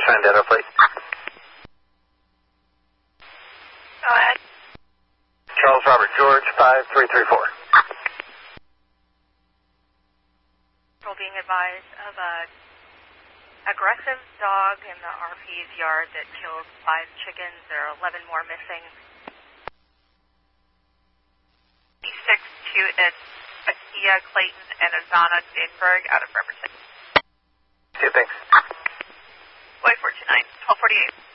Vendetta, please. Go ahead. Charles Robert George, 5334. We're being advised of a aggressive dog in the RP's yard that killed 5 chickens. There are 11 more missing. 6-2, it's Akia Clayton and Azana Stanberg out of Bremerton. Okay, thanks. Boy 429, 1248.